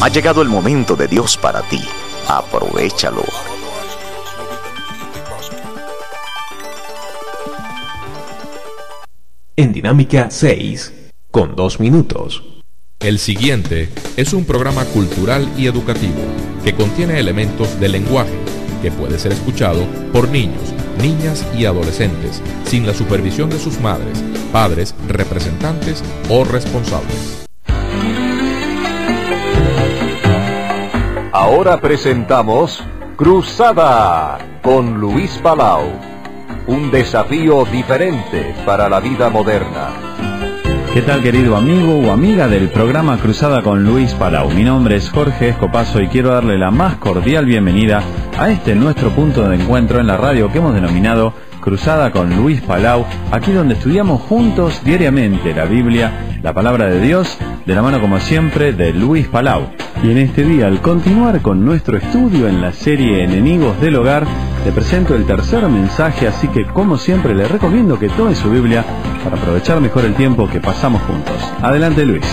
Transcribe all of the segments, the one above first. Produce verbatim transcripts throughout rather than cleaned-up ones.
Ha llegado el momento de Dios para ti. Aprovéchalo. En Dinámica seis, con dos minutos. El siguiente es un programa cultural y educativo que contiene elementos del lenguaje que puede ser escuchado por niños, niñas y adolescentes sin la supervisión de sus madres, padres, representantes o responsables. Ahora presentamos Cruzada con Luis Palau, un desafío diferente para la vida moderna. ¿Qué tal, querido amigo o amiga del programa Cruzada con Luis Palau? Mi nombre es Jorge Escopazo y quiero darle la más cordial bienvenida a este nuestro punto de encuentro en la radio que hemos denominado Cruzada con Luis Palau, aquí donde estudiamos juntos diariamente la Biblia, la palabra de Dios, de la mano como siempre de Luis Palau. Y en este día, al continuar con nuestro estudio en la serie Enemigos del Hogar, le presento el tercer mensaje, así que como siempre le recomiendo que tome su Biblia para aprovechar mejor el tiempo que pasamos juntos. Adelante, Luis.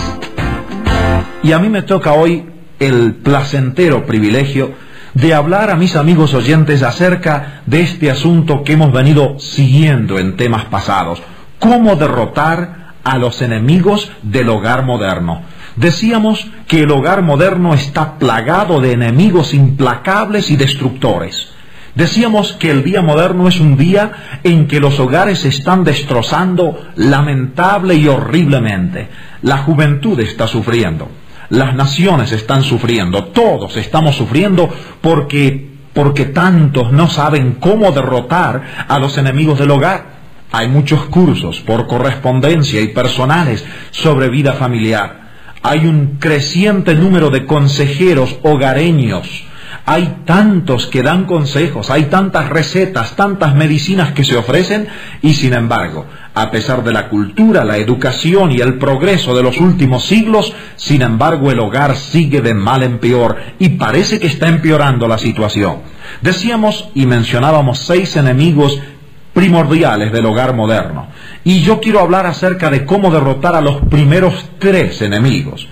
Y a mí me toca hoy el placentero privilegio de hablar a mis amigos oyentes acerca de este asunto que hemos venido siguiendo en temas pasados: cómo derrotar a los enemigos del hogar moderno. Decíamos que el hogar moderno está plagado de enemigos implacables y destructores. Decíamos que el día moderno es un día en que los hogares se están destrozando lamentable y horriblemente. La juventud está sufriendo, las naciones están sufriendo, todos estamos sufriendo porque, porque tantos no saben cómo derrotar a los enemigos del hogar. Hay muchos cursos por correspondencia y personales sobre vida familiar. Hay un creciente número de consejeros hogareños. Hay tantos que dan consejos, hay tantas recetas, tantas medicinas que se ofrecen, y sin embargo, a pesar de la cultura, la educación y el progreso de los últimos siglos, sin embargo el hogar sigue de mal en peor y parece que está empeorando la situación. Decíamos y mencionábamos seis enemigos primordiales del hogar moderno, y yo quiero hablar acerca de cómo derrotar a los primeros tres enemigos.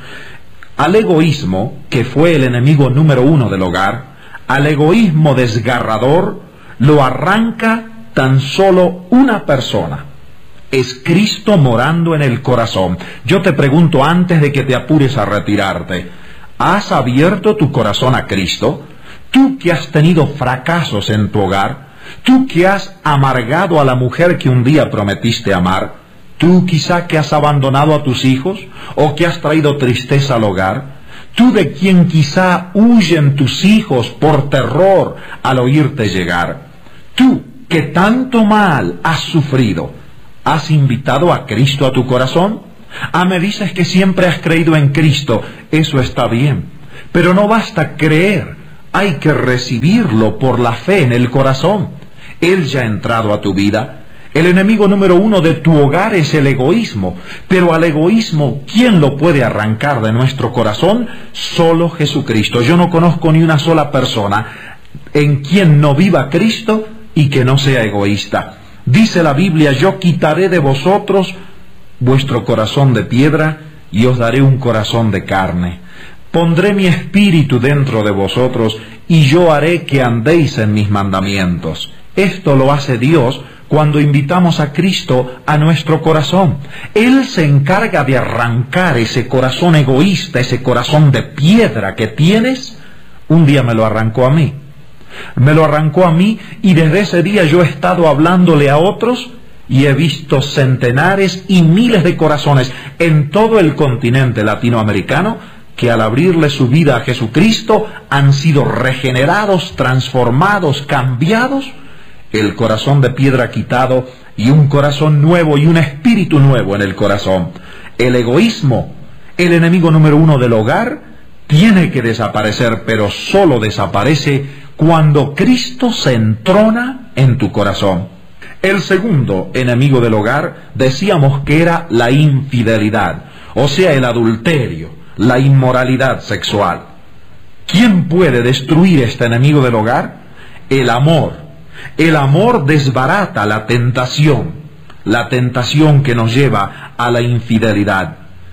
Al egoísmo, que fue el enemigo número uno del hogar, al egoísmo desgarrador, lo arranca tan solo una persona. Es Cristo morando en el corazón. Yo te pregunto antes de que te apures a retirarte, ¿has abierto tu corazón a Cristo? Tú que has tenido fracasos en tu hogar, tú que has amargado a la mujer que un día prometiste amar, tú quizá que has abandonado a tus hijos o que has traído tristeza al hogar, tú de quien quizá huyen tus hijos por terror al oírte llegar, tú que tanto mal has sufrido, ¿has invitado a Cristo a tu corazón? Ah, me dices que siempre has creído en Cristo, eso está bien, pero no basta creer, hay que recibirlo por la fe en el corazón. Él ya ha entrado a tu vida. El enemigo número uno de tu hogar es el egoísmo, pero al egoísmo, ¿quién lo puede arrancar de nuestro corazón? Solo Jesucristo. Yo no conozco ni una sola persona en quien no viva Cristo y que no sea egoísta. Dice la Biblia: yo quitaré de vosotros vuestro corazón de piedra y os daré un corazón de carne. Pondré mi espíritu dentro de vosotros y yo haré que andéis en mis mandamientos. Esto lo hace Dios cuando invitamos a Cristo a nuestro corazón. Él se encarga de arrancar ese corazón egoísta, ese corazón de piedra que tienes. Un día me lo arrancó a mí. Me lo arrancó a mí y desde ese día yo he estado hablándole a otros y he visto centenares y miles de corazones en todo el continente latinoamericano que al abrirle su vida a Jesucristo han sido regenerados, transformados, cambiados, el corazón de piedra quitado y un corazón nuevo y un espíritu nuevo en el corazón. El egoísmo, el enemigo número uno del hogar, tiene que desaparecer, pero solo desaparece cuando Cristo se entrona en tu corazón. El segundo enemigo del hogar decíamos que era la infidelidad, o sea, el adulterio, la inmoralidad sexual. ¿Quién puede destruir este enemigo del hogar? El amor. El amor desbarata la tentación, la tentación que nos lleva a la infidelidad.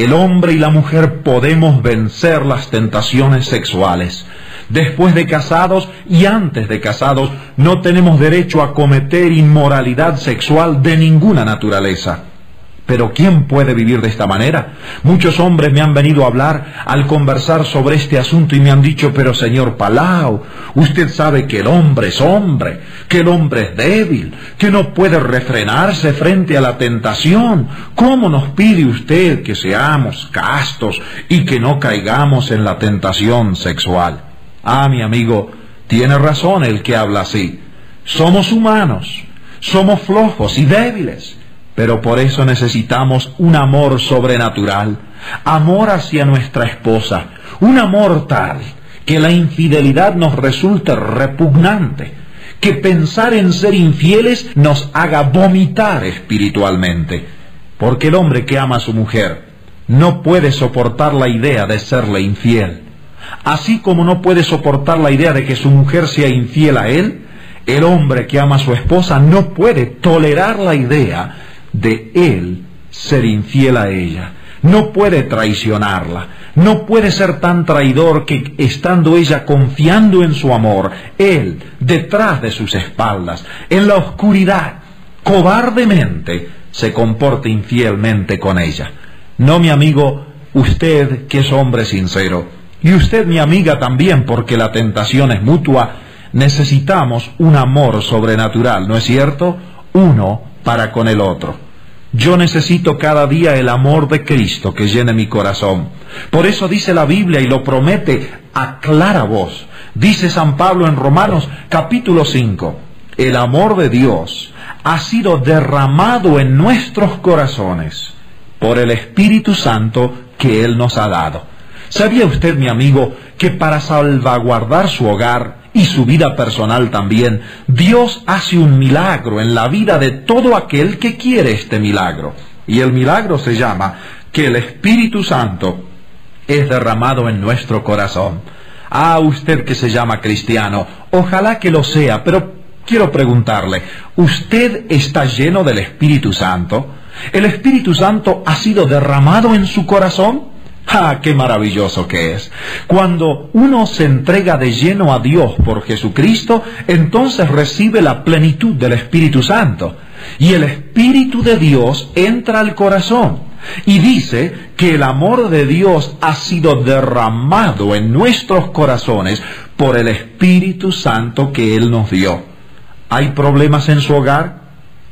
el hombre y la mujer podemos vencer las tentaciones sexuales. Después de casados y antes de casados, no tenemos derecho a cometer inmoralidad sexual de ninguna naturaleza. Pero ¿quién puede vivir de esta manera? Muchos hombres me han venido a hablar al conversar sobre este asunto y me han dicho, pero señor Palau, usted sabe que el hombre es hombre, que el hombre es débil, que no puede refrenarse frente a la tentación. ¿Cómo nos pide usted que seamos castos y que no caigamos en la tentación sexual? Ah, mi amigo, tiene razón el que habla así. Somos humanos, somos flojos y débiles. Pero por eso necesitamos un amor sobrenatural, amor hacia nuestra esposa, un amor tal que la infidelidad nos resulte repugnante, que pensar en ser infieles nos haga vomitar espiritualmente, porque el hombre que ama a su mujer no puede soportar la idea de serle infiel, así como no puede soportar la idea de que su mujer sea infiel a él. El hombre que ama a su esposa no puede tolerar la idea de él ser infiel a ella, no puede traicionarla, no puede ser tan traidor que, estando ella confiando en su amor, él, detrás de sus espaldas, en la oscuridad, cobardemente, se comporte infielmente con ella. No, mi amigo, usted que es hombre sincero, y usted, mi amiga, también, porque la tentación es mutua, necesitamos un amor sobrenatural, ¿no es cierto? Uno para con el otro. Yo necesito cada día el amor de Cristo que llene mi corazón. Por eso dice la Biblia y lo promete a clara voz. Dice San Pablo en Romanos capítulo cinco, el amor de Dios ha sido derramado en nuestros corazones por el Espíritu Santo que Él nos ha dado. ¿Sabía usted, mi amigo, que para salvaguardar su hogar y su vida personal también, Dios hace un milagro en la vida de todo aquel que quiere este milagro? Y el milagro se llama que el Espíritu Santo es derramado en nuestro corazón. Ah, usted que se llama cristiano, ojalá que lo sea, pero quiero preguntarle, ¿usted está lleno del Espíritu Santo? ¿El Espíritu Santo ha sido derramado en su corazón? ¡Ah, qué maravilloso que es! Cuando uno se entrega de lleno a Dios por Jesucristo, entonces recibe la plenitud del Espíritu Santo. Y el Espíritu de Dios entra al corazón. Y dice que el amor de Dios ha sido derramado en nuestros corazones por el Espíritu Santo que Él nos dio. ¿Hay problemas en su hogar?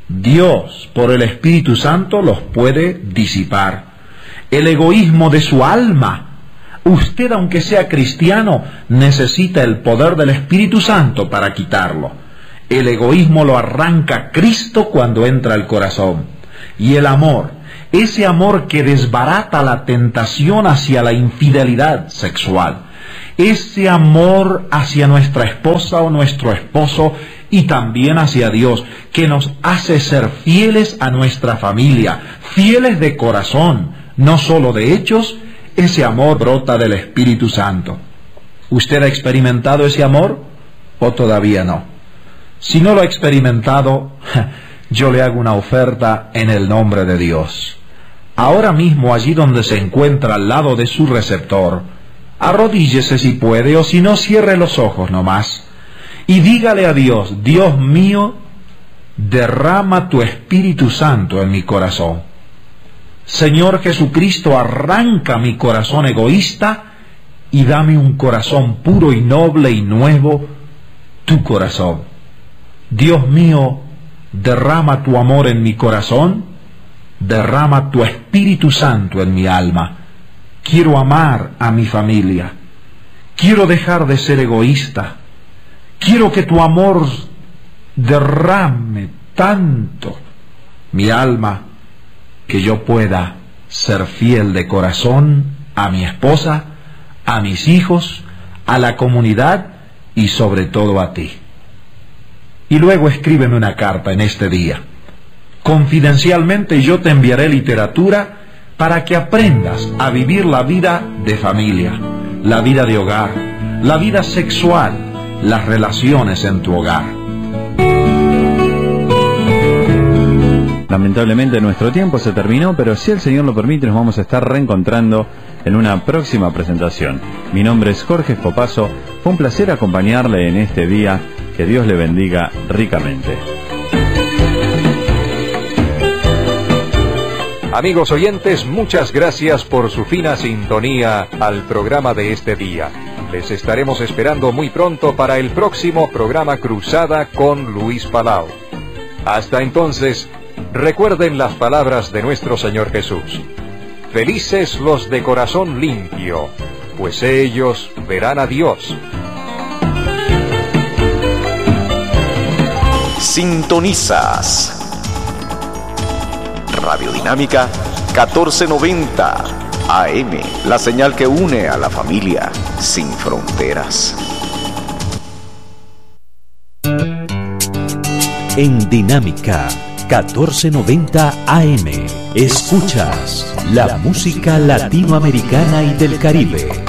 Dios, por el Espíritu Santo, los puede disipar. El egoísmo de su alma. Usted, aunque sea cristiano, necesita el poder del Espíritu Santo para quitarlo. El egoísmo lo arranca Cristo cuando entra al corazón. Y el amor, ese amor que desbarata la tentación hacia la infidelidad sexual, ese amor hacia nuestra esposa o nuestro esposo y también hacia Dios, que nos hace ser fieles a nuestra familia, fieles de corazón, no solo de hechos. Ese amor brota del Espíritu Santo. ¿Usted ha experimentado ese amor o todavía no? Si no lo ha experimentado, yo le hago una oferta en el nombre de Dios. Ahora mismo, allí donde se encuentra al lado de su receptor, arrodíllese si puede, o si no, cierre los ojos nomás y dígale a Dios: Dios mío, derrama tu Espíritu Santo en mi corazón. Señor Jesucristo, arranca mi corazón egoísta y dame un corazón puro y noble y nuevo, tu corazón. Dios mío, derrama tu amor en mi corazón, derrama tu Espíritu Santo en mi alma. Quiero amar a mi familia, quiero dejar de ser egoísta, quiero que tu amor derrame tanto mi alma que yo pueda ser fiel de corazón a mi esposa, a mis hijos, a la comunidad y sobre todo a ti. Y luego escríbeme una carta en este día. Confidencialmente yo te enviaré literatura para que aprendas a vivir la vida de familia, la vida de hogar, la vida sexual, las relaciones en tu hogar. Lamentablemente nuestro tiempo se terminó, pero si el Señor lo permite nos vamos a estar reencontrando en una próxima presentación. Mi nombre es Jorge Escopazo, fue un placer acompañarle en este día, que Dios le bendiga ricamente. Amigos oyentes, muchas gracias por su fina sintonía al programa de este día. Les estaremos esperando muy pronto para el próximo programa Cruzada con Luis Palau. Hasta entonces, recuerden las palabras de nuestro Señor Jesús. Felices los de corazón limpio, pues ellos verán a Dios. Sintonizas Radio Dinámica catorce noventa A M, la señal que une a la familia sin fronteras. En Dinámica catorce noventa A M escuchas la música latinoamericana y del Caribe.